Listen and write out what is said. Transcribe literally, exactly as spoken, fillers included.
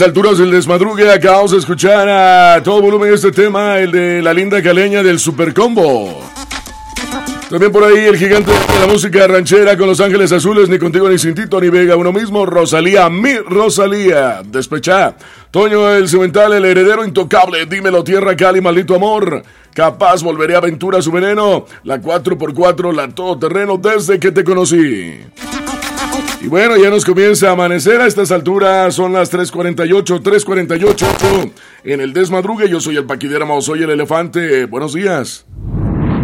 Alturas del desmadrugue, acabamos de escuchar a todo volumen este tema, el de la linda caleña del Super Combo. También por ahí el gigante de la música ranchera con Los Ángeles Azules, Ni Contigo Ni Sin Tito Ni Vega, uno mismo, Rosalía, mi Rosalía, Despechá, Toño el Cimental, el heredero intocable, Dímelo Tierra Cali, Maldito Amor, Capaz, Volveré a Aventura, Su Veneno, la cuatro por cuatro, la Todoterreno, Desde que te conocí. Y bueno, ya nos comienza a amanecer. A estas alturas son las tres cuarenta y ocho, tres cuarenta y ocho en el desmadrugue. Yo soy el Paquidermo, soy el elefante. Buenos días.